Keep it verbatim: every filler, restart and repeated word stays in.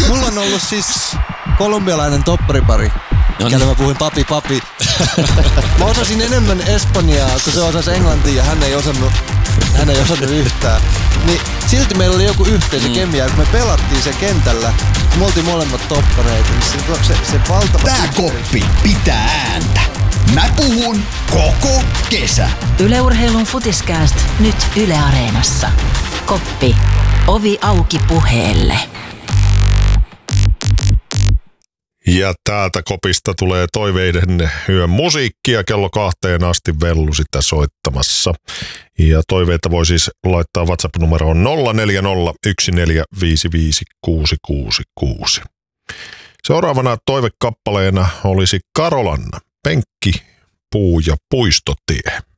mulla on ollut siis kolumbialainen topparipari, kelle mä puhuin papi papi. Mä osasin enemmän espanjaa, kun se osasi englantia ja hän ei osannut, hän ei osannut yhtään. Niin silti meillä oli joku yhteisö kemia, kun me pelattiin se kentällä. Me oltiin molemmat toppareita. Niin se, se, se valtava... Tää koppi pitää ääntä. Mä puhun koko kesä. Yle Urheilun Futiskääst nyt Yle Areenassa. Koppi. Ovi auki puheelle. Ja täältä kopista tulee toiveiden yön musiikkia kello kahteen asti Vellu sitä soittamassa. Ja toiveita voi siis laittaa WhatsApp-numeroon nolla neljä nolla yksi neljä viisi viisi kuusi kuusi kuusi. Seuraavana toivekappaleena olisi Karolanna, Penkki, puu ja puistotie.